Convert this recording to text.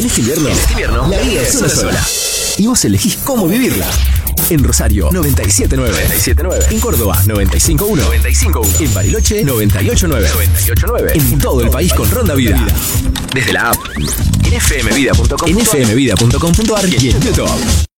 En este invierno, la vida es una sola. Y vos elegís cómo vivirla. En Rosario, 97.9. En Córdoba, 95.1. En Bariloche, 98.9. En todo el país con Ronda Vida. Desde la app, en fmvida.com.ar y en YouTube.